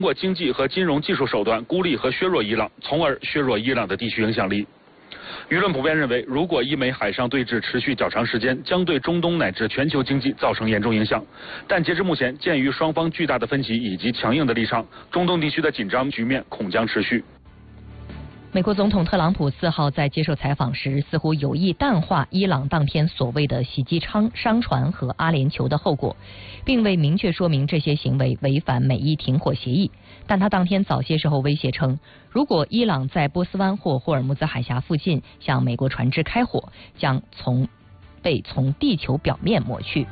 通过经济和金融技术手段孤立和削弱伊朗，从而削弱伊朗的地区影响力。舆论普遍认为，如果伊美海上对峙持续较长时间，将对中东乃至全球经济造成严重影响。但截至目前，鉴于双方巨大的分歧以及强硬的立场，中东地区的紧张局面恐将持续。 美国总统特朗普4号在接受采访时，似乎有意淡化伊朗当天所谓的袭击商船和阿联酋的后果，并未明确说明这些行为违反美伊停火协议。但他当天早些时候威胁称，如果伊朗在波斯湾或霍尔木兹海峡附近向美国船只开火，将被从地球表面抹去。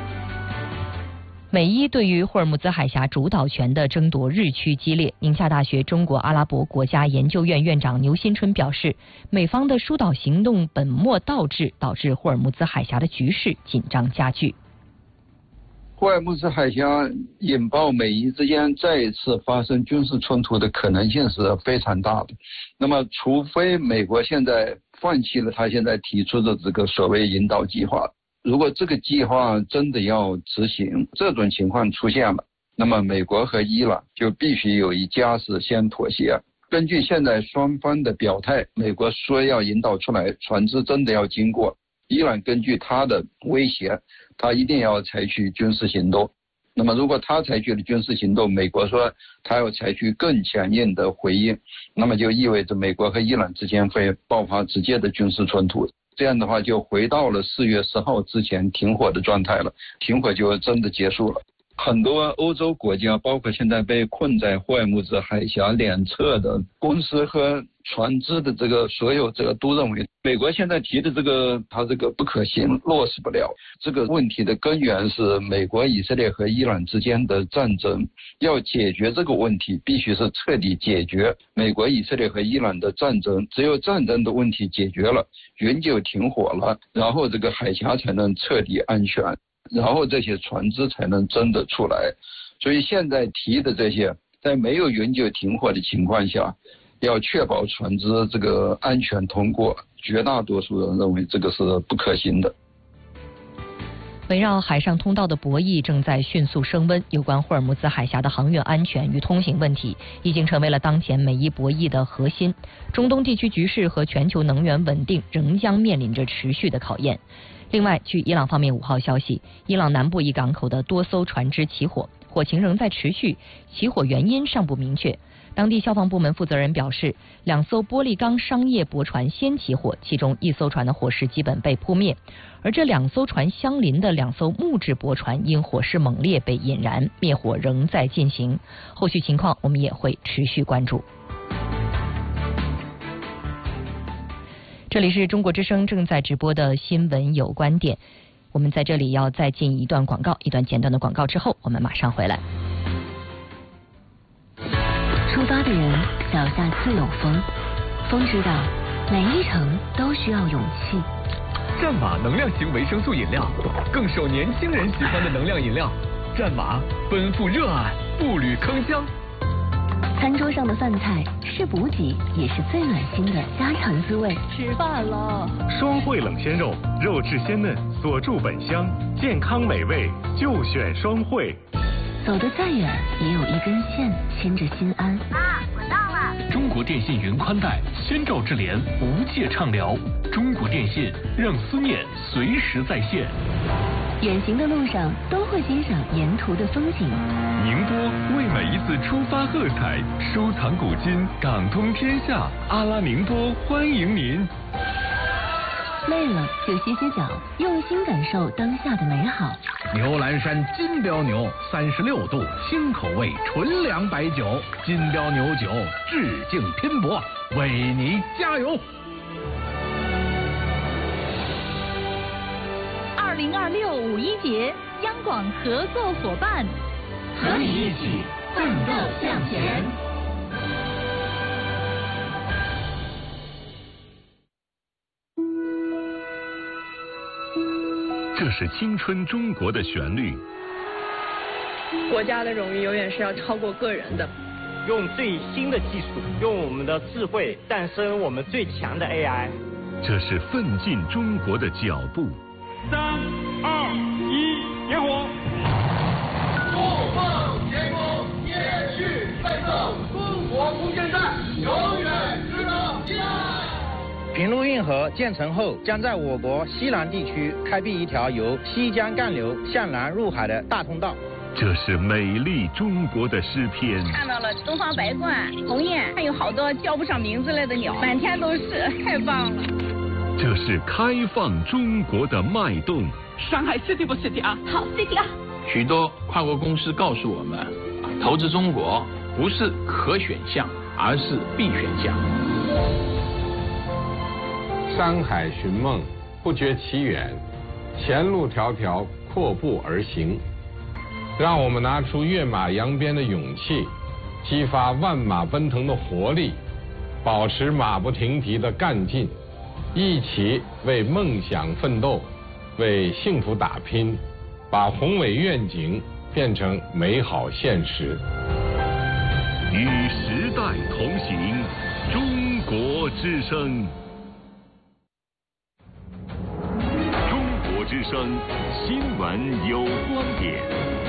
美伊对于霍尔木兹海峡主导权的争夺日趋激烈。宁夏大学中国阿拉伯国家研究院院长牛新春表示，美方的疏导行动本末倒置，导致霍尔木兹海峡的局势紧张加剧。 霍尔木兹海峡引爆美伊之间再一次发生军事冲突的可能性是非常大的。那么，除非美国现在放弃了他现在提出的这个所谓引导计划，如果这个计划真的要执行，这种情况出现了，那么美国和伊朗就必须有一家是先妥协。根据现在双方的表态，美国说要引导出来，船只真的要经过，伊朗根据他的威胁，他一定要采取军事行动。那么如果他采取了军事行动，美国说他要采取更强硬的回应，那么就意味着美国和伊朗之间会爆发直接的军事冲突。这样的话就回到了4月10号之前停火的状态了，停火就真的结束了。很多欧洲国家，包括现在被困在霍尔木兹海峡两侧的公司和船只的所有都认为，美国现在提的它这个不可行，落实不了。这个问题的根源是美国、以色列和伊朗之间的战争，要解决这个问题，必须是彻底解决美国、以色列和伊朗的战争。只有战争的问题解决了，永久停火了，然后这个海峡才能彻底安全。然后这些船只才能真的出来。所以现在提的这些，在没有永久停火的情况下，要确保船只这个安全通过，绝大多数人认为这个是不可行的。 围绕海上通道的博弈正在迅速升温，有关霍尔木兹海峡的航运安全与通行问题已经成为了当前美伊博弈的核心。中东地区局势和全球能源稳定仍将面临着持续的考验。另外，据伊朗方面5号消息，伊朗南部一港口的多艘船只起火，火情仍在持续，起火原因尚不明确。当地消防部门负责人表示，2艘玻璃钢商业驳船先起火，其中1艘船的火势基本被扑灭，而这2艘船相邻的2艘木质驳船因火势猛烈被引燃，灭火仍在进行。后续情况我们也会持续关注。这里是中国之声正在直播的新闻有观点，我们在这里要再进一段广告，一段简短的广告之后，我们马上回来。 出发的人脚下自有风，风知道每一程都需要勇气。 战马能量型维生素饮料，更受年轻人喜欢的能量饮料。战马奔赴热爱，步履铿锵。 餐桌上的饭菜是补给，也是最暖心的家常滋味。 吃饭了。 双汇冷鲜肉，肉质鲜嫩，锁住本香，健康美味就选双汇。 走得再远，也有一根线牵着心安。 妈，我到了。 中国电信云宽带，千兆智联无界畅聊。中国电信让思念随时在线。 远行的路上都会欣赏沿途的风景。 宁波为每一次出发喝彩，收藏古今，港通天下。阿拉宁波欢迎您。 累了就歇歇脚，用心感受当下的美好。 牛栏山金标牛36度新口味纯粮白酒，金标牛酒致敬拼搏，为你加油。 2026五一节，央广合作伙伴， 和你一起奋斗向前。 这是青春中国的旋律。 国家的荣誉永远是要超过个人的。 用最新的技术，用我们的智慧诞生我们最强的 AI。 这是奋进中国的脚步。 3、2、1，点火！ 怒放天空，延续。 中国空间站永远值得信赖。 平陆运河建成后，将在我国西南地区开辟一条由西江干流向南入海的大通道。 这是美丽中国的诗篇。 看到了东方白鹳、鸿雁，还有好多叫不上名字来的鸟，满天都是，太棒了。 这是开放中国的脉动。 上海 City 不 City 啊？ 好 City 啊！ 许多跨国公司告诉我们，投资中国不是可选项，而是必选项。 山海寻梦，不觉其远；前路迢迢，阔步而行。让我们拿出跃马扬鞭的勇气，激发万马奔腾的活力，保持马不停蹄的干劲，一起为梦想奋斗，为幸福打拼，把宏伟愿景变成美好现实。 与时代同行，中国之声。中国之声新闻有观点。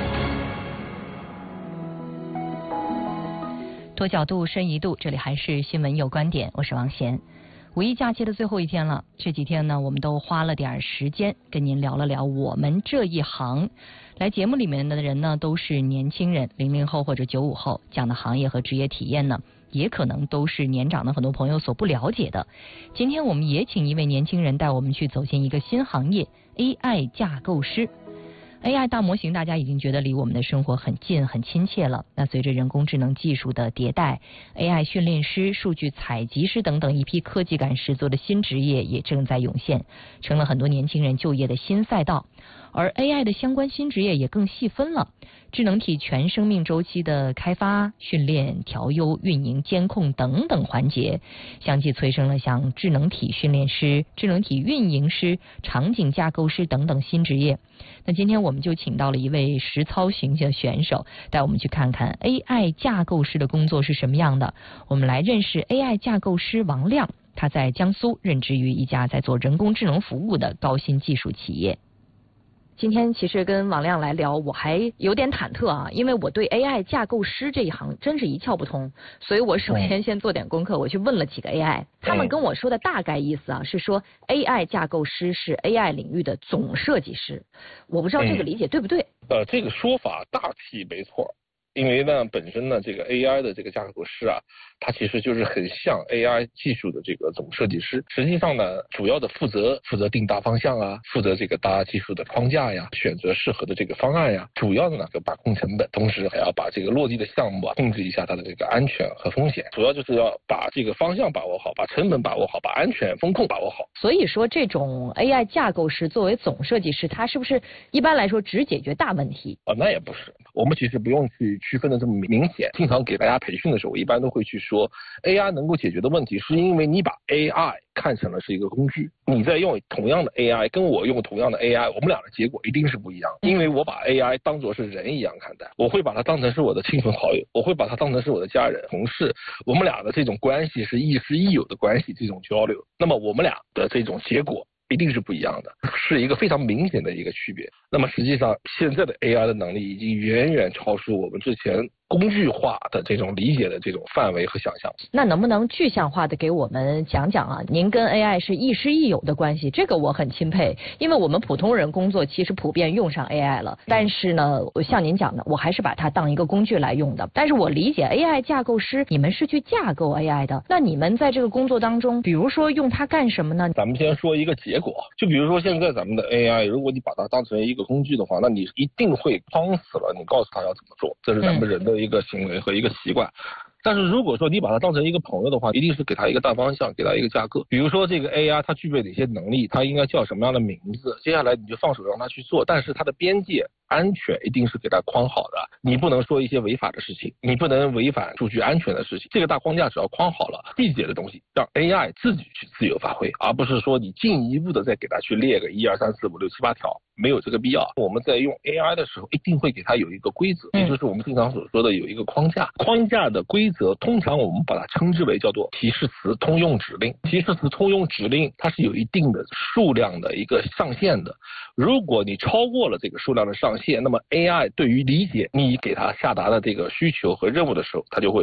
多角度，深一度，这里还是新闻有观点，我是王贤。五一假期的最后一天了，这几天呢，我们都花了点时间跟您聊了聊我们这一行。来节目里面的人呢，都是年轻人，00后或者95后，讲的行业和职业体验呢，也可能都是年长的很多朋友所不了解的。今天我们也请一位年轻人带我们去走进一个新行业 ——AI 架构师。AI 大模型大家已经觉得离我们的生活很近很亲切了。那随着人工智能技术的迭代， AI 训练师、数据采集师等等一批科技感十足的新职业也正在涌现，成了很多年轻人就业的新赛道。而 AI 的相关新职业也更细分了，智能体全生命周期的开发、训练、调优、运营、监控等等环节，相继催生了像智能体训练师、智能体运营师、场景架构师等等新职业。那今天我们就请到了一位实操型的选手，带我们去看看 AI 架构师的工作是什么样的。我们来认识 AI 架构师王亮，他在江苏任职于一家在做人工智能服务的高新技术企业。今天其实跟王亮来聊，我还有点忐忑啊，因为我对 AI 架构师这一行真是一窍不通，所以我首先做点功课，我去问了几个 AI， 他们跟我说的大概意思啊是说 AI 架构师是 AI 领域的总设计师，我不知道这个理解对不对？ 这个说法大体没错。因为呢，本身呢，这个 AI 的这个架构师啊，它其实就是很像 AI 技术的这个总设计师。实际上呢，主要的负责定大方向啊，负责这个搭技术的框架呀，选择适合的这个方案呀，主要的呢就把控成本，同时还要把这个落地的项目啊控制一下它的这个安全和风险。主要就是要把这个方向把握好，把成本把握好，把安全风控把握好。 所以说，这种 AI 架构师作为总设计师，他是不是一般来说只解决大问题？ 那也不是。我们其实不用去区分的这么明显。经常给大家培训的时候，我一般都会去说 AI 能够解决的问题，是因为你把 AI 看成了是一个工具。你在用同样的 AI 跟我用同样的 AI， 我们俩的结果一定是不一样的。因为我把 AI 当作是人一样看待，我会把它当成是我的亲朋好友，我会把它当成是我的家人、同事，我们俩的这种关系是亦师亦友的关系，这种交流，那么我们俩的这种结果一定是不一样的，是一个非常明显的一个区别。那么实际上现在的 AI 的能力已经远远超出我们之前工具化的这种理解的这种范围和想象。 那能不能具象化的给我们讲讲啊？您跟 AI 是亦师亦友的关系，这个我很钦佩，因为我们普通人工作其实普遍用上 AI 了，但是呢，像您讲的，我还是把它当一个工具来用的。但是我理解 AI 架构师，你们是去架构 AI 的，那你们在这个工作当中，比如说用它干什么呢？ 咱们先说一个结果，就比如说现在咱们的 AI， 如果你把它当成一个工具的话，那你一定会框死了你告诉它要怎么做，这是咱们人的一个行为和一个习惯。但是如果说你把它当成一个朋友的话，一定是给它一个大方向，给它一个架构。比如说这个 AI 它具备哪些能力，它应该叫什么样的名字，接下来你就放手让它去做，但是它的边界安全一定是给它框好的，你不能说一些违法的事情，你不能违反数据安全的事情。这个大框架只要框好了，细节的东西让 AI 自己去自由发挥，而不是说你进一步的再给它去列个1、2、3、4、5、6、7、8条，没有这个必要。我们在用 AI 的时候，一定会给它有一个规则，也就是我们经常所说的有一个框架。框架的规则通常我们把它称之为叫做提示词通用指令。提示词通用指令它是有一定的数量的一个上限的，如果你超过了这个数量的上限，那么 AI 对于理解你给它下达的这个需求和任务的时候，它就会